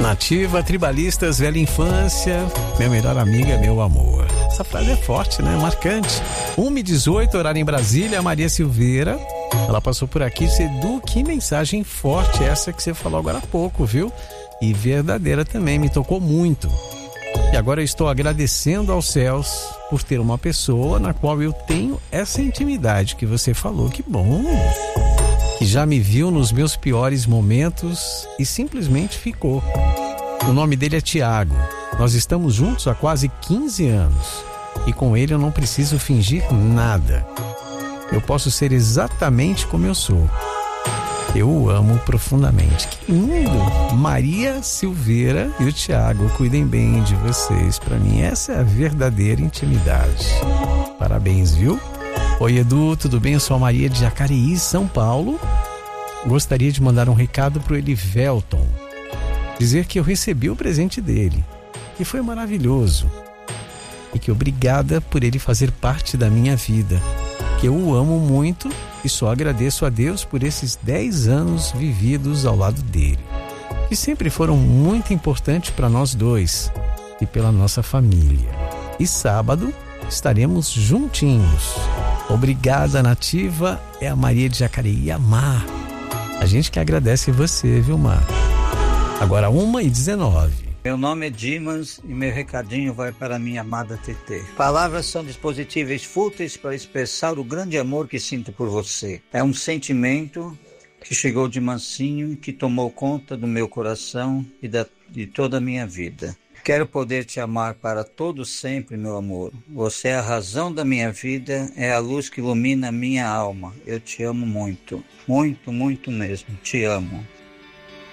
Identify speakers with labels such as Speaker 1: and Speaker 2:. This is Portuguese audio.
Speaker 1: Nativa, tribalistas, velha infância, minha melhor amiga, meu amor. Essa frase é forte, né? Marcante. 1h18, horário em Brasília, Maria Silveira. Ela passou por aqui. Edu, que mensagem forte essa que você falou agora há pouco, viu? E verdadeira também, me tocou muito. E agora eu estou agradecendo aos céus por ter uma pessoa na qual eu tenho essa intimidade que você falou. Que bom! Que já me viu nos meus piores momentos e simplesmente ficou. O nome dele é Tiago. Nós estamos juntos há quase 15 anos. E com ele eu não preciso fingir nada. Eu posso ser exatamente como eu sou. Eu o amo profundamente. Que lindo! Maria Silveira e o Tiago, cuidem bem de vocês. Para mim, essa é a verdadeira intimidade. Parabéns, viu? Oi, Edu, tudo bem? Eu sou a Maria de Jacareí, São Paulo. Gostaria de mandar um recado pro Elivelton. Dizer que eu recebi o presente dele, que foi maravilhoso. E que obrigada por ele fazer parte da minha vida. Que eu o amo muito e só agradeço a Deus por esses 10 anos vividos ao lado dele, que sempre foram muito importantes para nós dois e pela nossa família. E sábado estaremos juntinhos. Obrigada, Nativa. É a Maria de Jacareí, a Mar. A gente que agradece você, viu, Mar? Agora 1h19.
Speaker 2: Meu nome é Dimas e meu recadinho vai para minha amada TT. Palavras são dispositivos fúteis para expressar o grande amor que sinto por você. É um sentimento que chegou de mansinho e que tomou conta do meu coração e de toda a minha vida. Quero poder te amar para todo sempre, meu amor. Você é a razão da minha vida, é a luz que ilumina a minha alma. Eu te amo muito, muito, muito mesmo. Te amo.